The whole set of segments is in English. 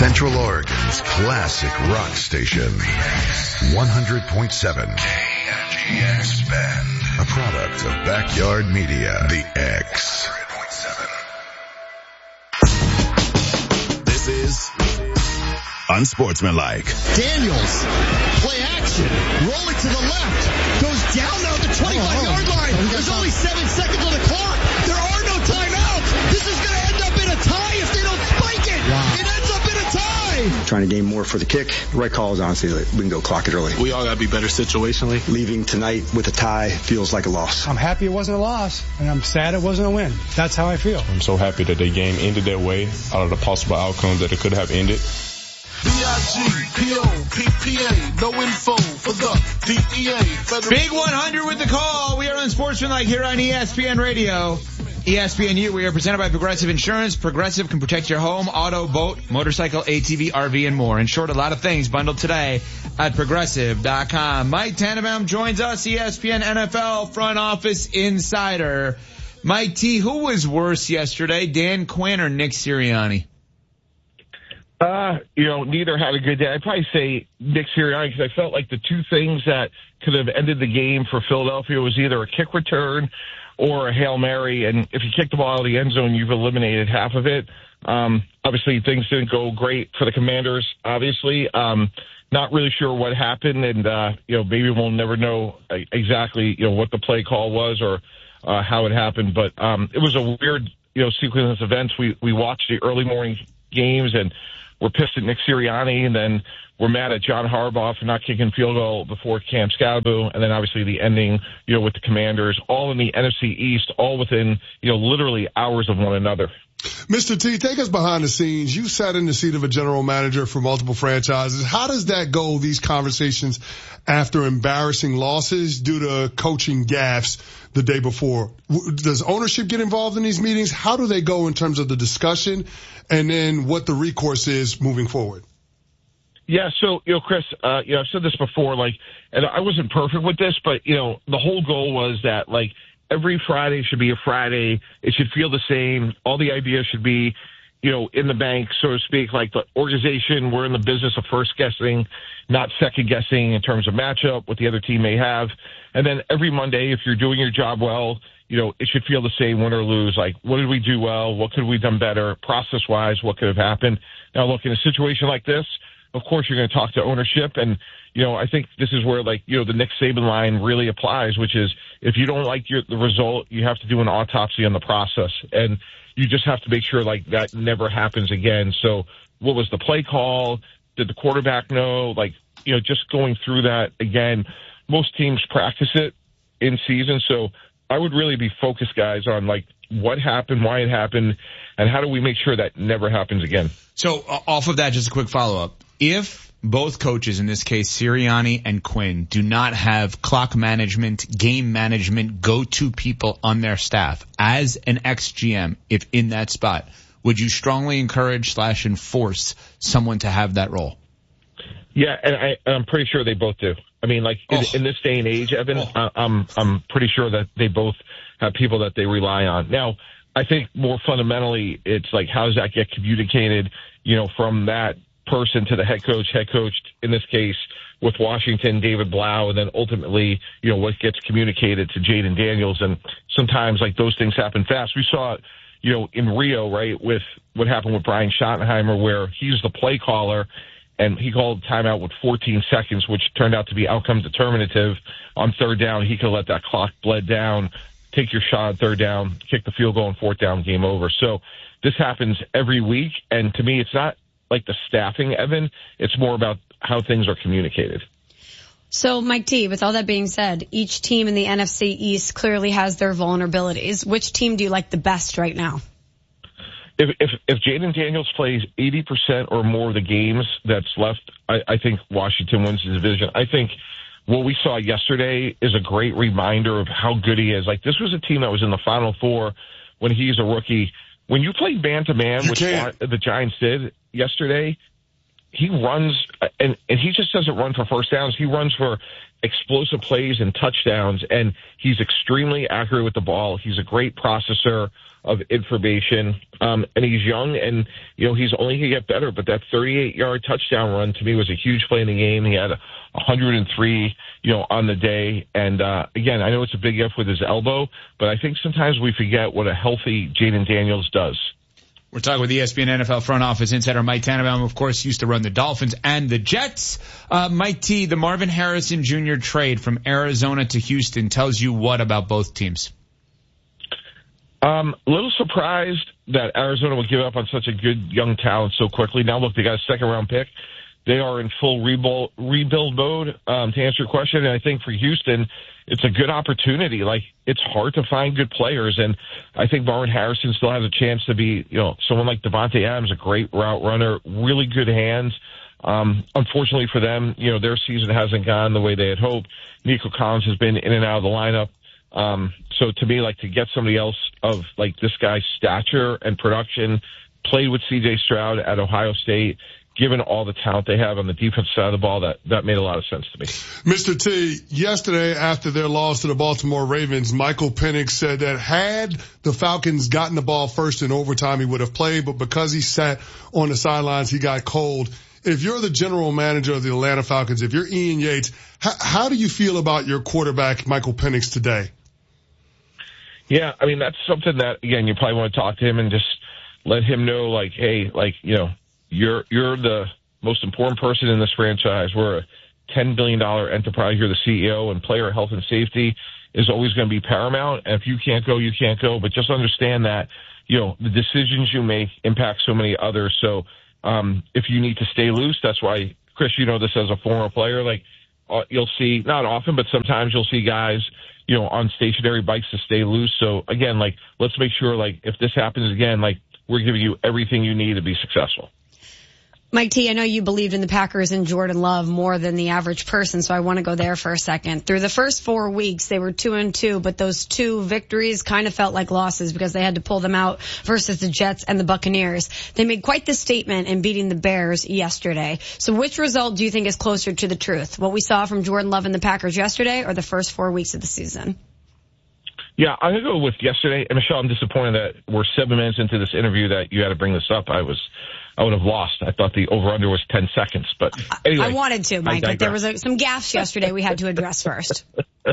Central Oregon's classic rock station. 100.7 KNGX Bend. A product of Backyard Media. The X. This is Unsportsmanlike. Daniels, play action, roll it to the left, goes down now the 25-yard line. There's only 7 seconds on the clock. There are no timeouts. This is going to end up in a tie if they don't spike it. Wow. It ends up in a tie. Trying to gain more for the kick. The right call is honestly we can go clock it early. We all got to be better situationally. Leaving tonight with a tie feels like a loss. I'm happy it wasn't a loss, and I'm sad it wasn't a win. That's how I feel. I'm so happy that the game ended that way out of the possible outcomes that it could have ended. B-I-G-P-O-P-P-A, no info for the DEA. Big 100 with the call. We are on Sportsmanlike here on ESPN Radio. ESPNU, we are presented by Progressive Insurance. Progressive can protect your home, auto, boat, motorcycle, ATV, RV, and more. In short, a lot of things bundled today at Progressive.com. Mike Tannenbaum joins us, ESPN NFL front office insider. Mike T, who was worse yesterday, Dan Quinn or Nick Sirianni? Neither had a good day. I'd probably say Nick Sirianni because I felt like the two things that could have ended the game for Philadelphia was either a kick return or a Hail Mary. And if you kick the ball out of the end zone, you've eliminated half of it. Obviously, things didn't go great for the Commanders, obviously. Not really sure what happened. And, maybe we'll never know exactly, what the play call was or how it happened. But it was a weird, sequence of events. We watched the early morning games and we're pissed at Nick Sirianni, and then we're mad at John Harbaugh for not kicking field goal before Cam Scalaboo, and then obviously the ending, with the Commanders, all in the NFC East, all within, literally hours of one another. Mr. T, take us behind the scenes. You sat in the seat of a general manager for multiple franchises. How does that go, these conversations, after embarrassing losses due to coaching gaffes the day before? Does ownership get involved in these meetings? How do they go in terms of the discussion and then what the recourse is moving forward? Yeah, so, Chris, I've said this before, and I wasn't perfect with this, but, the whole goal was that, every Friday should be a Friday. It should feel the same. All the ideas should be, in the bank, so to speak. Like the organization, we're in the business of first guessing, not second guessing in terms of matchup, what the other team may have. And then every Monday, if you're doing your job well, it should feel the same, win or lose. Like, what did we do well? What could we have done better? Process-wise, what could have happened? Now, look, in a situation like this, of course, you're going to talk to ownership. And, I think this is where, the Nick Saban line really applies, which is if you don't like the result, you have to do an autopsy on the process. And you just have to make sure, that never happens again. So what was the play call? Did the quarterback know? Just going through that again. Most teams practice it in season. So I would really be focused, guys, on, what happened, why it happened, and how do we make sure that never happens again. So off of that, just a quick follow-up. If both coaches, in this case Sirianni and Quinn, do not have clock management, game management, go-to people on their staff, as an ex-GM, if in that spot, would you strongly encourage / enforce someone to have that role? Yeah, and I'm pretty sure they both do. I mean, in this day and age, Evan, I'm pretty sure that they both have people that they rely on. Now, I think more fundamentally, it's how does that get communicated, from that person to the head coach, in this case, with Washington, David Blau, and then ultimately, what gets communicated to Jaden Daniels. And sometimes, those things happen fast. We saw it, in Rio, right, with what happened with Brian Schottenheimer, where he's the play caller, and he called timeout with 14 seconds, which turned out to be outcome determinative. On third down, he could let that clock bled down, take your shot on third down, kick the field goal on fourth down, game over. So this happens every week, and to me, it's not the staffing, Evan. It's more about how things are communicated. So, Mike T, with all that being said, each team in the NFC East clearly has their vulnerabilities. Which team do you like the best right now? If Jaden Daniels plays 80% or more of the games that's left, I think Washington wins the division. I think what we saw yesterday is a great reminder of how good he is. This was a team that was in the Final Four when he's a rookie. When you play man-to-man, which the Giants did yesterday, he runs, and he just doesn't run for first downs. He runs for explosive plays and touchdowns, and he's extremely accurate with the ball. He's a great processor of information, and he's young, and, he's only going to get better. But that 38-yard touchdown run, to me, was a huge play in the game. He had 103, on the day. And, again, I know it's a big if with his elbow, but I think sometimes we forget what a healthy Jaden Daniels does. We're talking with ESPN NFL front office insider Mike Tannenbaum, of course, used to run the Dolphins and the Jets. Mike T, the Marvin Harrison Jr. trade from Arizona to Houston tells you what about both teams? A little surprised that Arizona would give up on such a good young talent so quickly. Now, look, they got a second-round pick. They are in full rebuild mode, to answer your question. And I think for Houston, it's a good opportunity. Like, it's hard to find good players. And I think Marvin Harrison still has a chance to be, someone like Devontae Adams, a great route runner, really good hands. Unfortunately for them, their season hasn't gone the way they had hoped. Nico Collins has been in and out of the lineup. So to me, to get somebody else of this guy's stature and production, played with C.J. Stroud at Ohio State, given all the talent they have on the defensive side of the ball, that made a lot of sense to me. Mr. T, yesterday after their loss to the Baltimore Ravens, Michael Penix said that had the Falcons gotten the ball first in overtime, he would have played, but because he sat on the sidelines, he got cold. If you're the general manager of the Atlanta Falcons, if you're Ian Yates, how do you feel about your quarterback, Michael Penix, today? Yeah, I mean, that's something that, again, you probably want to talk to him and just let him know, hey, you're the most important person in this franchise. We're a $10 billion enterprise. You're the CEO, and player health and safety is always going to be paramount. And if you can't go, you can't go. But just understand that, the decisions you make impact so many others. So if you need to stay loose, that's why, Chris, this as a former player, you'll see, not often, but sometimes you'll see guys, on stationary bikes to stay loose. So again, let's make sure, if this happens again, we're giving you everything you need to be successful. Mike T, I know you believed in the Packers and Jordan Love more than the average person, so I want to go there for a second. Through the first 4 weeks, they were 2-2, but those 2 victories kind of felt like losses because they had to pull them out versus the Jets and the Buccaneers. They made quite the statement in beating the Bears yesterday. So which result do you think is closer to the truth? What we saw from Jordan Love and the Packers yesterday, or the first 4 weeks of the season? Yeah, I'm going to go with yesterday. And Michelle, I'm disappointed that we're 7 minutes into this interview that you had to bring this up. I would have lost. I thought the over-under was 10 seconds. But anyway. I wanted to, Mike, but there was some gaffes yesterday we had to address first.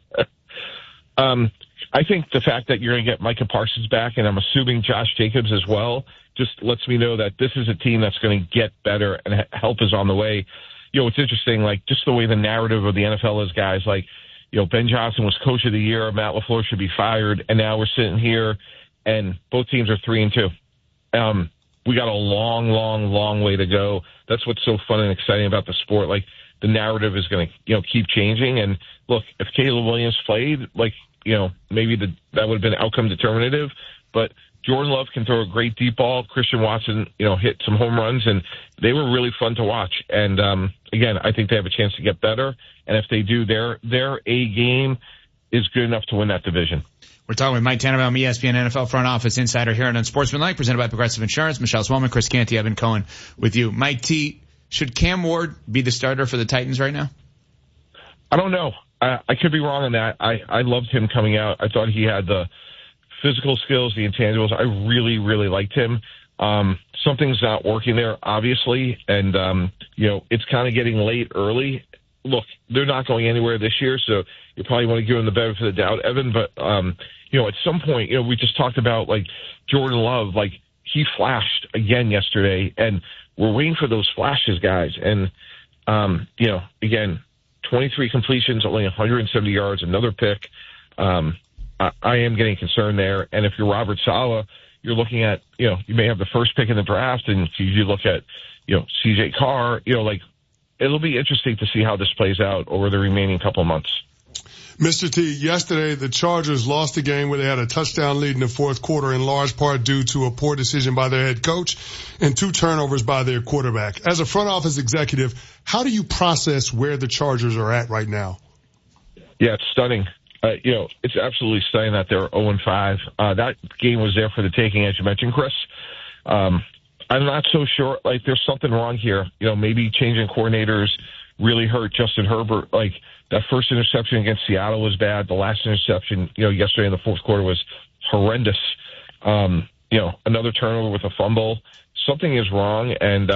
I think the fact that you're going to get Micah Parsons back, and I'm assuming Josh Jacobs as well, just lets me know that this is a team that's going to get better and help is on the way. It's interesting, just the way the narrative of the NFL is, guys, Ben Johnson was coach of the year, Matt LaFleur should be fired, and now we're sitting here, and both teams are 3-2. We got a long, long, long way to go. That's what's so fun and exciting about the sport. The narrative is going to, keep changing. And look, if Caleb Williams played, maybe that would have been outcome determinative. But Jordan Love can throw a great deep ball. Christian Watson, hit some home runs, and they were really fun to watch. And again, I think they have a chance to get better. And if they do, their A game is good enough to win that division. We're talking with Mike Tannenbaum, ESPN NFL front office insider here on Unsportsmanlike, presented by Progressive Insurance. Michelle Swellman, Chris Canty, Evan Cohen with you. Mike T, should Cam Ward be the starter for the Titans right now? I don't know. I could be wrong on that. I loved him coming out. I thought he had the physical skills, the intangibles. I really, really liked him. Something's not working there, obviously, and, it's kind of getting late early. Look, they're not going anywhere this year, so you probably want to give them the benefit of the doubt, Evan, but, at some point, we just talked about, Jordan Love, he flashed again yesterday, and we're waiting for those flashes, guys. And, again, 23 completions, only 170 yards, another pick. I am getting concerned there. And if you're Robert Saleh, you're looking at, you may have the first pick in the draft, and you look at, CJ Carr, it'll be interesting to see how this plays out over the remaining couple of months. Mr. T, yesterday the Chargers lost the game where they had a touchdown lead in the fourth quarter, in large part due to a poor decision by their head coach and 2 turnovers by their quarterback. As a front office executive, how do you process where the Chargers are at right now? Yeah, it's stunning. It's absolutely stunning that they're 0-5. That game was there for the taking, as you mentioned, Chris. I'm not so sure. Like, there's something wrong here. Maybe changing coordinators really hurt Justin Herbert. Like, that first interception against Seattle was bad. The last interception, yesterday in the fourth quarter was horrendous. Another turnover with a fumble. Something is wrong, and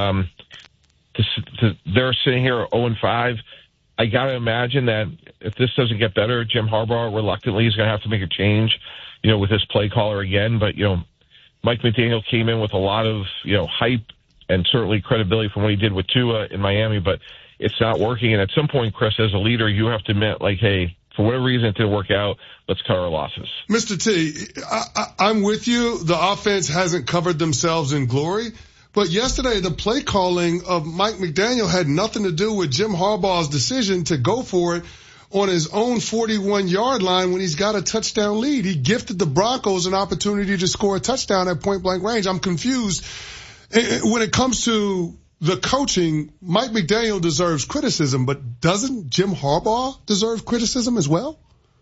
they're sitting here 0-5. I got to imagine that if this doesn't get better, Jim Harbaugh reluctantly is going to have to make a change, with his play caller again. But, Mike McDaniel came in with a lot of, hype and certainly credibility from what he did with Tua in Miami, but it's not working. And at some point, Chris, as a leader, you have to admit, like, hey, for whatever reason it didn't work out, let's cut our losses. Mr. T, I'm with you. The offense hasn't covered themselves in glory. But yesterday, the play calling of Mike McDaniel had nothing to do with Jim Harbaugh's decision to go for it on his own 41-yard line when he's got a touchdown lead. He gifted the Broncos an opportunity to score a touchdown at point-blank range. I'm confused. When it comes to the coaching, Mike McDaniel deserves criticism, but doesn't Jim Harbaugh deserve criticism as well?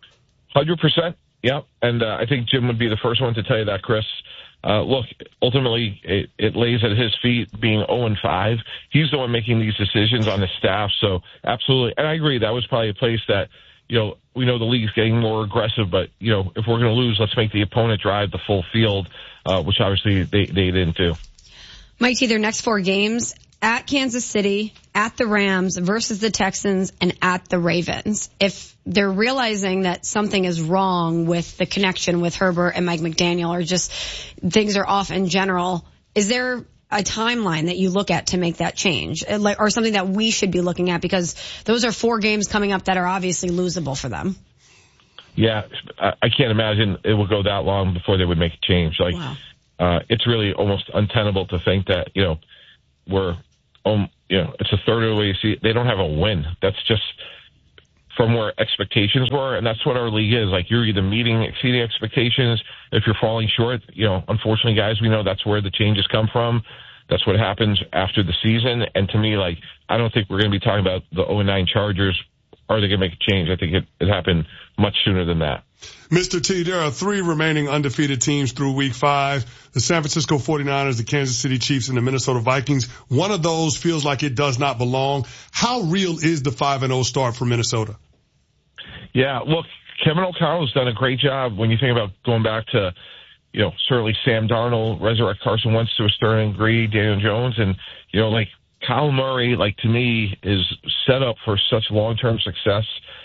100%. Yeah. And I think Jim would be the first one to tell you that, Chris. Look, ultimately, it lays at his feet being 0-5. He's the one making these decisions on his staff. So, absolutely. And I agree, that was probably a place that, we know the league's getting more aggressive, but, if we're going to lose, let's make the opponent drive the full field, which obviously they didn't do. Mike T, their next 4 games: at Kansas City, at the Rams, versus the Texans, and at the Ravens. If they're realizing that something is wrong with the connection with Herbert and Mike McDaniel, or just things are off in general, is there a timeline that you look at to make that change, or something that we should be looking at? Because those are 4 games coming up that are obviously losable for them. Yeah, I can't imagine it will go that long before they would make a change. Like, wow. It's really almost untenable to think that, we're, it's a third of the way. See, they don't have a win. That's just from where expectations were, and that's what our league is. Like, you're either exceeding expectations. If you're falling short, unfortunately, guys, we know that's where the changes come from. That's what happens after the season. And to me, like, I don't think we're going to be talking about the 0-9 Chargers. Are they going to make a change? I think it happened much sooner than that. Mr. T, there are 3 remaining undefeated teams through week 5. The San Francisco 49ers, the Kansas City Chiefs, and the Minnesota Vikings. One of those feels like it does not belong. How real is the 5-0 start for Minnesota? Yeah, look, Kevin O'Connell's done a great job when you think about going back to, certainly Sam Darnold, resurrect Carson Wentz to a certain degree, Daniel Jones, and, Kyle Murray, to me, is set up for such long-term success.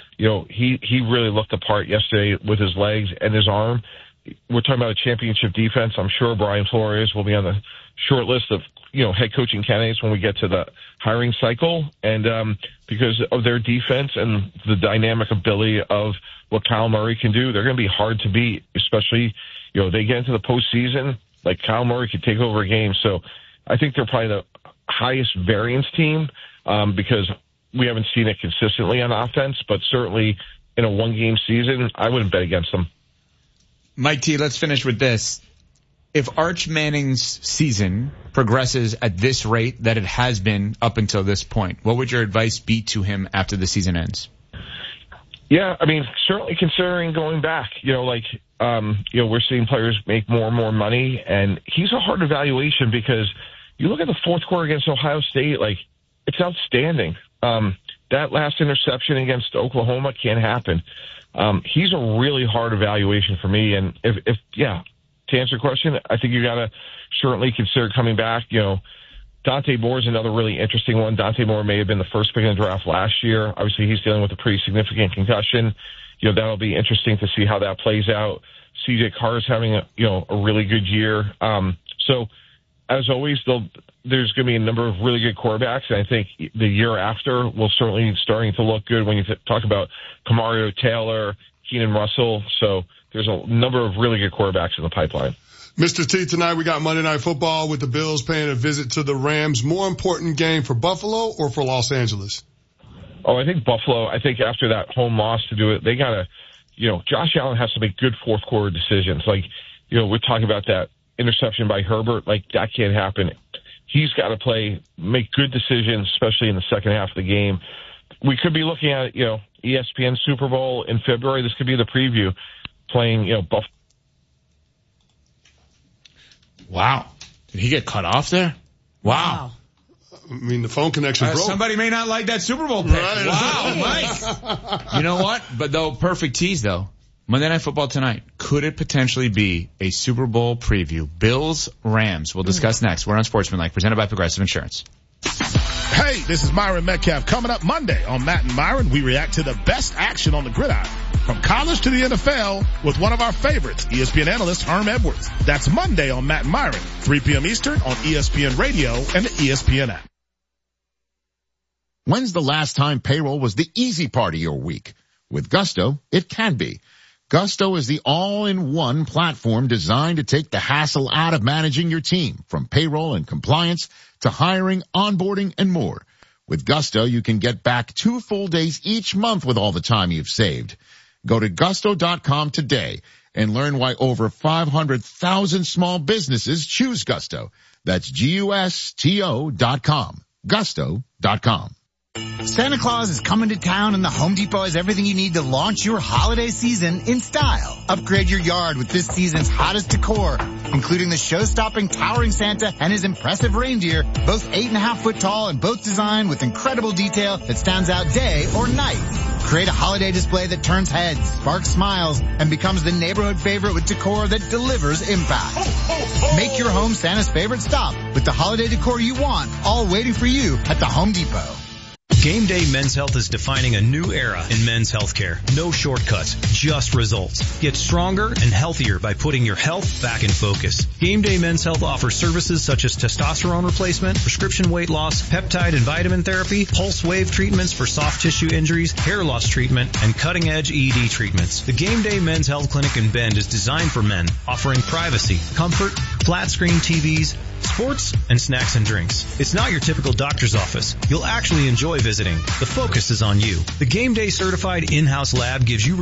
He really looked the part yesterday with his legs and his arm. We're talking about a championship defense. I'm sure Brian Flores will be on the short list of, head coaching candidates when we get to the hiring cycle. And because of their defense and the dynamic ability of what Kyle Murray can do, they're going to be hard to beat, especially, they get into the postseason. Like, Kyle Murray could take over a game. So I think they're probably the highest variance team because we haven't seen it consistently on offense, but certainly in a 1-game season, I wouldn't bet against them. Mike T, let's finish with this. If Arch Manning's season progresses at this rate that it has been up until this point, what would your advice be to him after the season ends? Yeah, I mean, certainly considering going back, we're seeing players make more and more money, and he's a hard evaluation because you look at the fourth quarter against Ohio State, it's outstanding. That last interception against Oklahoma can't happen. He's a really hard evaluation for me. And if to answer your question, I think you got to certainly consider coming back. Dante Moore is another really interesting one. Dante Moore may have been the first pick in the draft last year. Obviously, he's dealing with a pretty significant concussion. That'll be interesting to see how that plays out. CJ Carr is having a really good year. So as always, there's going to be a number of really good quarterbacks, and I think the year after will certainly starting to look good when you talk about Kamario Taylor, Keenan Russell. So there's a number of really good quarterbacks in the pipeline. Mr. T, tonight we got Monday Night Football with the Bills paying a visit to the Rams. More important game for Buffalo or for Los Angeles? Oh, I think Buffalo. I think after that home loss to do it, they got to, Josh Allen has to make good fourth quarter decisions. We're talking about that interception by Herbert. That can't happen. He's got to make good decisions, especially in the second half of the game. We could be looking at, ESPN Super Bowl in February. This could be the preview, playing, Buffalo. Wow. Did he get cut off there? Wow. I mean, the phone connection broke. Somebody may not like that Super Bowl pick. Right. Wow, Mike. You know what? But though, perfect tease though. Monday Night Football tonight. Could it potentially be a Super Bowl preview? Bills, Rams. We'll discuss next. We're on Sportsmanlike, presented by Progressive Insurance. Hey, this is Myron Metcalf. Coming up Monday on Matt and Myron, we react to the best action on the gridiron. From college to the NFL with one of our favorites, ESPN analyst Herm Edwards. That's Monday on Matt and Myron, 3 p.m. Eastern on ESPN Radio and the ESPN app. When's the last time payroll was the easy part of your week? With Gusto, it can be. Gusto is the all-in-one platform designed to take the hassle out of managing your team, from payroll and compliance to hiring, onboarding, and more. With Gusto, you can get back 2 full days each month with all the time you've saved. Go to gusto.com today and learn why over 500,000 small businesses choose Gusto. That's GUSTO.com. Gusto.com. Santa Claus is coming to town and the Home Depot has everything you need to launch your holiday season in style. Upgrade your yard with this season's hottest decor, including the show-stopping towering Santa and his impressive reindeer, both 8.5 foot tall and both designed with incredible detail that stands out day or night. Create a holiday display that turns heads, sparks smiles, and becomes the neighborhood favorite with decor that delivers impact. Make your home Santa's favorite stop with the holiday decor you want, all waiting for you at the Home Depot. Game Day Men's Health is defining a new era in men's healthcare. No shortcuts, just results. Get stronger and healthier by putting your health back in focus. Game Day Men's Health offers services such as testosterone replacement, prescription weight loss, peptide and vitamin therapy, pulse wave treatments for soft tissue injuries, hair loss treatment, and cutting-edge ED treatments. The Game Day Men's Health Clinic in Bend is designed for men, offering privacy, comfort, flat-screen TVs, sports, and snacks and drinks. It's not your typical doctor's office. You'll actually enjoy visiting. The focus is on you. The Game Day certified in-house lab gives you